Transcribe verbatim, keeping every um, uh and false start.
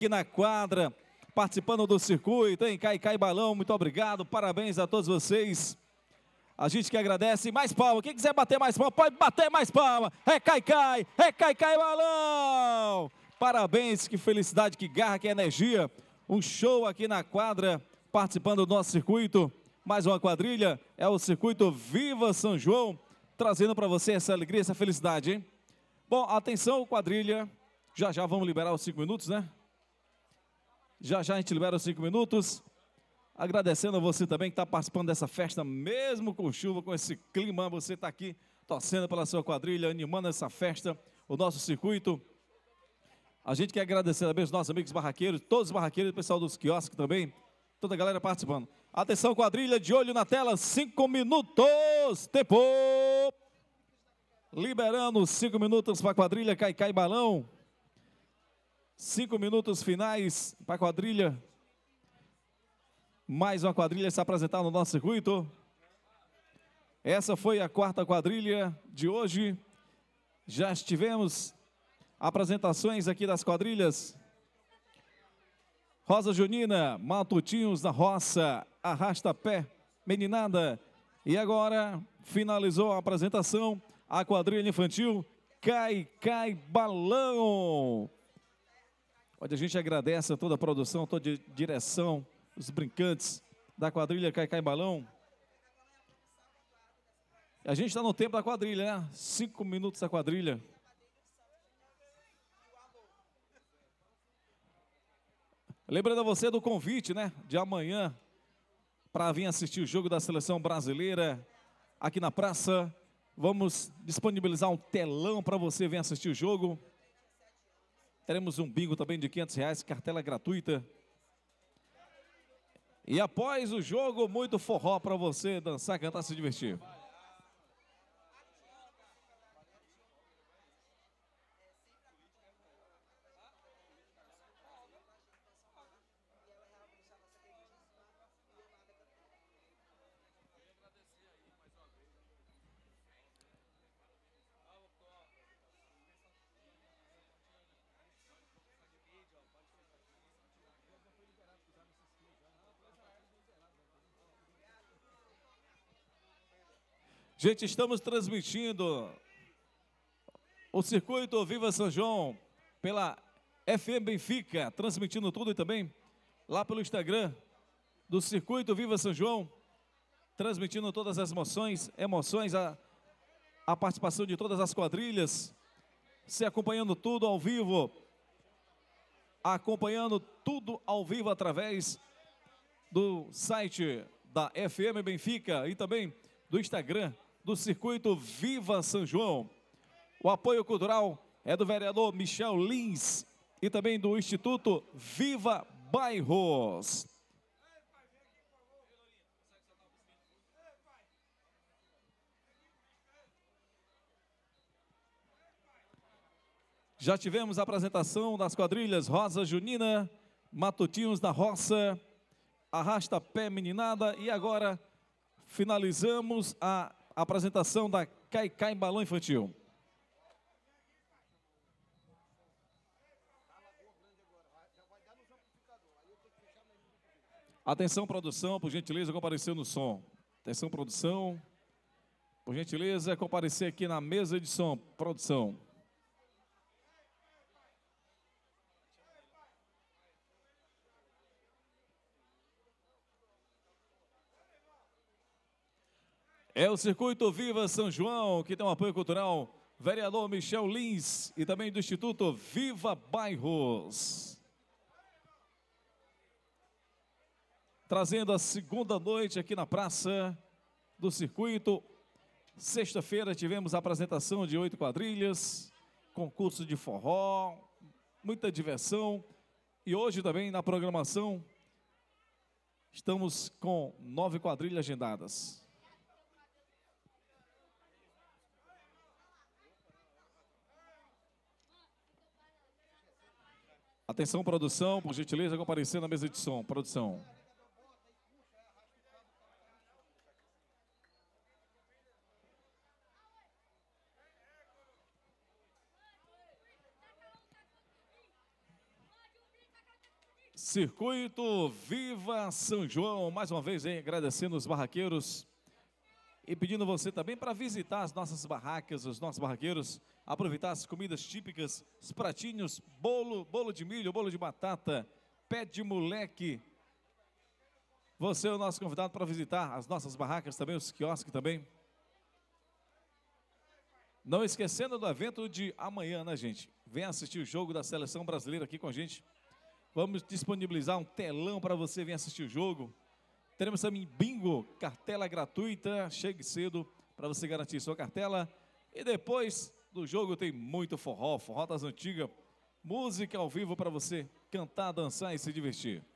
aqui na quadra, participando do circuito, hein? Cai, cai, balão, muito obrigado, parabéns a todos vocês. A gente que agradece, mais palma, quem quiser bater mais palma, pode bater mais palma. É cai, cai, é cai, cai, balão. Parabéns, que felicidade, que garra, que energia. Um show aqui na quadra, participando do nosso circuito. Mais uma quadrilha, é o circuito Viva São João, trazendo para você essa alegria, essa felicidade, hein? Bom, atenção, quadrilha, já já vamos liberar os cinco minutos, né? Já já a gente libera os cinco minutos. Agradecendo a você também que está participando dessa festa, mesmo com chuva, com esse clima, você está aqui torcendo pela sua quadrilha, animando essa festa, o nosso circuito. A gente quer agradecer também os nossos amigos barraqueiros, todos os barraqueiros, o pessoal dos quiosques também, toda a galera participando. Atenção, quadrilha, de olho na tela, cinco minutos, tempo! Liberando cinco minutos para a quadrilha, cai, cai, balão. Cinco minutos finais para a quadrilha. Mais uma quadrilha se apresentar no nosso circuito. Essa foi a quarta quadrilha de hoje. Já tivemos apresentações aqui das quadrilhas. Rosa Junina, Matutinhos da Roça, Arrasta-Pé, Meninada. E agora finalizou a apresentação, a quadrilha infantil Cai, Cai, Balão. Onde a gente agradece a toda a produção, toda a direção, os brincantes da quadrilha Cai, Cai, Balão. A gente está no tempo da quadrilha, né? Cinco minutos da quadrilha. Lembrando a você do convite, né? De amanhã, para vir assistir o jogo da Seleção Brasileira aqui na praça. Vamos disponibilizar um telão para você vir assistir o jogo. Teremos um bingo também de quinhentos reais, cartela gratuita. E após o jogo, muito forró para você dançar, cantar, se divertir. Gente, estamos transmitindo o circuito Viva São João pela F M Benfica, transmitindo tudo e também lá pelo Instagram do circuito Viva São João, transmitindo todas as emoções, emoções, a, a participação de todas as quadrilhas, se acompanhando tudo ao vivo, acompanhando tudo ao vivo através do site da F M Benfica e também do Instagram do circuito Viva São João. O apoio cultural é do vereador Michel Lins e também do Instituto Viva Bairros. Já tivemos a apresentação das quadrilhas Rosa Junina, Matutinhos da Roça, Arrasta-Pé, Meninada, e agora finalizamos a apresentação da Cai, Cai, Balão Infantil. Atenção, produção, por gentileza, comparecer no som. Atenção, produção, por gentileza, comparecer aqui na mesa de som, produção. É o circuito Viva São João, que tem um apoio cultural, vereador Michel Lins e também do Instituto Viva Bairros. Trazendo a segunda noite aqui na praça do circuito. Sexta-feira tivemos a apresentação de oito quadrilhas, concurso de forró, muita diversão. E hoje também na programação estamos com nove quadrilhas agendadas. Atenção, produção, por gentileza, comparecer na mesa de som. Produção. Circuito Viva São João, mais uma vez, hein, agradecendo os barraqueiros e pedindo você também para visitar as nossas barracas, os nossos barraqueiros, aproveitar as comidas típicas, os pratinhos, bolo, bolo de milho, bolo de batata, pé de moleque. Você é o nosso convidado para visitar as nossas barracas também, os quiosques também. Não esquecendo do evento de amanhã, né, gente? Venha assistir o jogo da Seleção Brasileira aqui com a gente. Vamos disponibilizar um telão para você vir assistir o jogo. Teremos também bingo, cartela gratuita. Chegue cedo para você garantir sua cartela. E depois do jogo tem muito forró, forró das antigas. Música ao vivo para você cantar, dançar e se divertir.